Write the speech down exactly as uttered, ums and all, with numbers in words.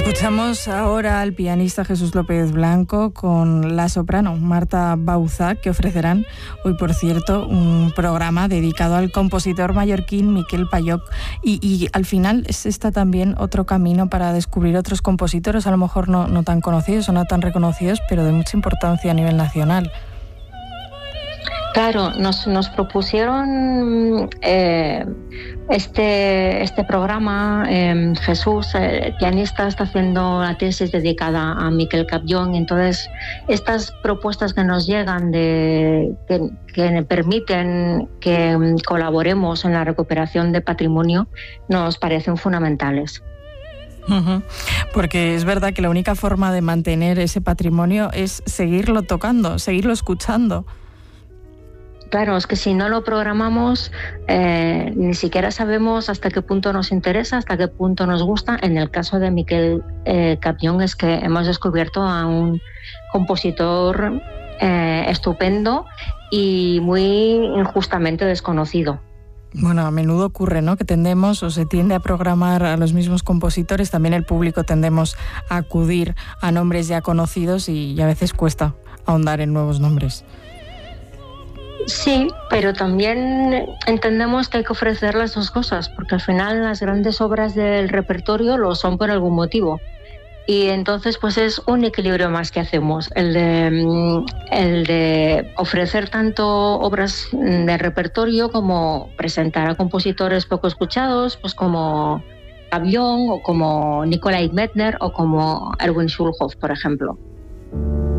Escuchamos ahora al pianista Jesús López Blanco con la soprano Marta Bauzá, que ofrecerán hoy, por cierto, un programa dedicado al compositor mallorquín Miquel Payok. Y, y al final es esta también otro camino para descubrir otros compositores, a lo mejor no, no tan conocidos o no tan reconocidos, pero de mucha importancia a nivel nacional. Claro, nos, nos propusieron eh, este, este programa. eh, Jesús, el pianista, está haciendo la tesis dedicada a Miquel Payok. Entonces, estas propuestas que nos llegan de que, que permiten que colaboremos en la recuperación de patrimonio nos parecen fundamentales. Uh-huh. Porque es verdad que la única forma de mantener ese patrimonio es seguirlo tocando, seguirlo escuchando. Claro, es que si no lo programamos, eh, ni siquiera sabemos hasta qué punto nos interesa, hasta qué punto nos gusta. En el caso de Miquel eh, Payok es que hemos descubierto a un compositor eh, estupendo y muy injustamente desconocido. Bueno, a menudo ocurre, ¿no?, que tendemos o se tiende a programar a los mismos compositores. También el público tendemos a acudir a nombres ya conocidos y, y a veces cuesta ahondar en nuevos nombres. Sí, pero también entendemos que hay que ofrecer las dos cosas, porque al final las grandes obras del repertorio lo son por algún motivo. Y entonces pues es un equilibrio más que hacemos, el de, el de ofrecer tanto obras de repertorio como presentar a compositores poco escuchados, pues como Payok o como Nikolai Medtner o como Erwin Schulhoff, por ejemplo.